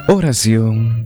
Oración.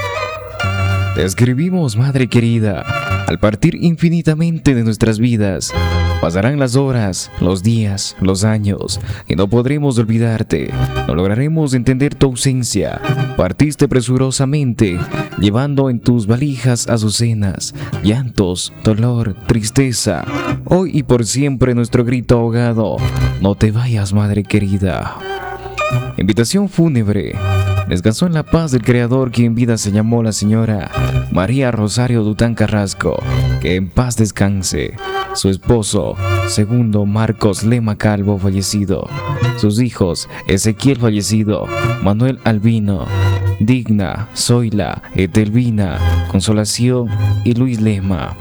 Te escribimos, Madre querida, al partir infinitamente de nuestras vidas. Pasarán las horas, los días, los años, y no podremos olvidarte. No lograremos entender tu ausencia. Partiste presurosamente, llevando en tus valijas azucenas, llantos, dolor, tristeza. Hoy y por siempre nuestro grito ahogado. No te vayas, Madre querida. Invitación fúnebre. Descansó en la paz del Creador, quien en vida se llamó la señora María Rosario Dután Carrasco. Que en paz descanse. Su esposo, segundo Marcos Lema Calvo, fallecido. Sus hijos, Ezequiel fallecido, Manuel Albino, Digna, Zoila, Etelvina, Consolación y Luis Lema.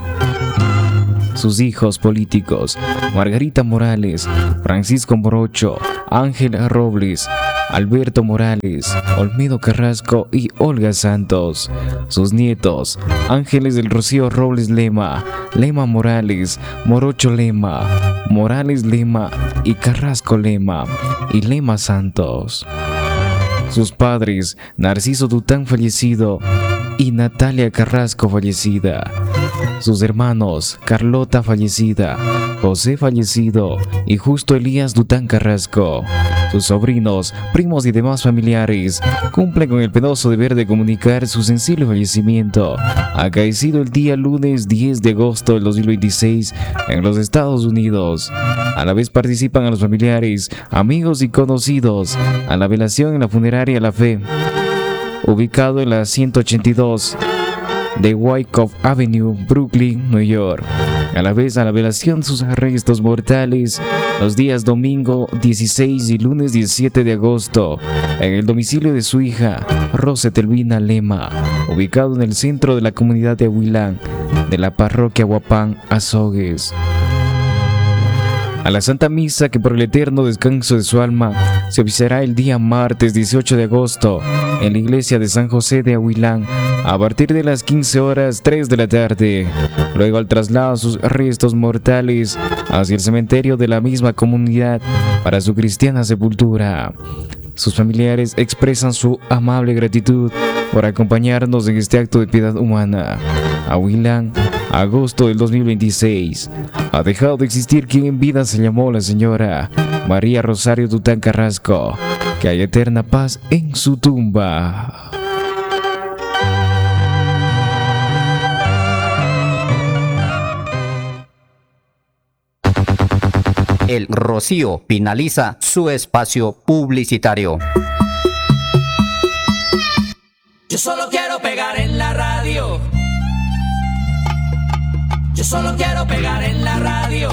Sus hijos políticos, Margarita Morales, Francisco Morocho, Ángel Robles, Alberto Morales, Olmedo Carrasco y Olga Santos. Sus nietos, Ángeles del Rocío Robles Lema, Lema Morales, Morocho Lema, Morales Lema y Carrasco Lema y Lema Santos. Sus padres, Narciso Dután fallecido y Natalia Carrasco fallecida. Sus hermanos, Carlota fallecida, José fallecido y Justo Elías Dután Carrasco. Sus sobrinos, primos y demás familiares cumplen con el penoso deber de comunicar su sensible fallecimiento, acaecido el día lunes 10 de agosto del 2026 en los Estados Unidos. A la vez participan a los familiares, amigos y conocidos a la velación en la funeraria La Fe, ubicado en la 182 de Wyckoff Avenue, Brooklyn, New York. A la vez a la velación sus restos mortales los días domingo 16 y lunes 17 de agosto en el domicilio de su hija Rosa Etelvina Lema, ubicado en el centro de la comunidad de Huilán de la parroquia Huapán, Azogues. A la Santa Misa, que por el eterno descanso de su alma se oficiará el día martes 18 de agosto en la iglesia de San José de Ahuilán a partir de las 15:03 de la tarde. Luego al traslado sus restos mortales hacia el cementerio de la misma comunidad para su cristiana sepultura. Sus familiares expresan su amable gratitud por acompañarnos en este acto de piedad humana. Ahuilán, agosto del 2026. Ha dejado de existir quien en vida se llamó la señora María Rosario Dután Carrasco. Que haya eterna paz en su tumba. El Rocío finaliza su espacio publicitario. Yo solo quiero pegar en la radio. Yo solo quiero pegar en la radio.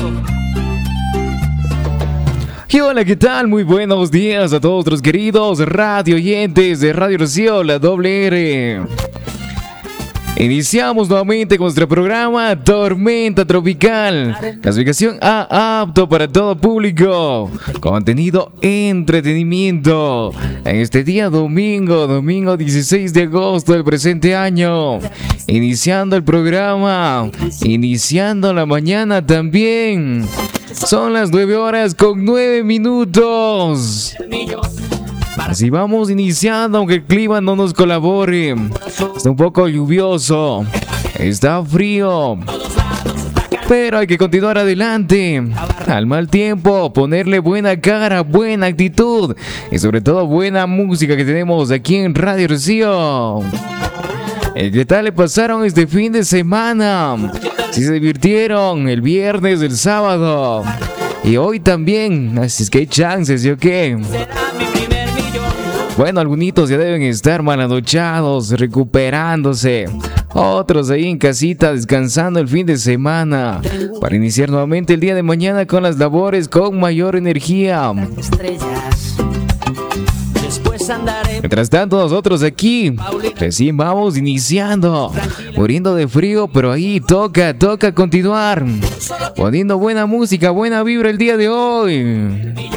Y hola, ¿qué tal? Muy buenos días a todos nuestros queridos radio oyentes de Radio Rocío, la WR. Iniciamos nuevamente con nuestro programa Tormenta Tropical, clasificación A apto para todo público, contenido entretenimiento, en este día domingo 16 de agosto del presente año, iniciando el programa, iniciando la mañana también, son las 9:09. Así vamos iniciando, aunque el clima no nos colabore. Está un poco lluvioso, está frío, pero hay que continuar adelante. Al mal tiempo, ponerle buena cara, buena actitud y sobre todo buena música que tenemos aquí en Radio Rocío. ¿Qué tal le pasaron este fin de semana? Si se divirtieron el viernes, el sábado y hoy también, así es que hay chances, ¿sí o qué? Bueno, algunos ya deben estar malanochados, recuperándose. Otros ahí en casita descansando el fin de semana para iniciar nuevamente el día de mañana con las labores con mayor energía. Mientras tanto, nosotros aquí recién vamos iniciando, muriendo de frío, pero ahí toca continuar poniendo buena música, buena vibra el día de hoy.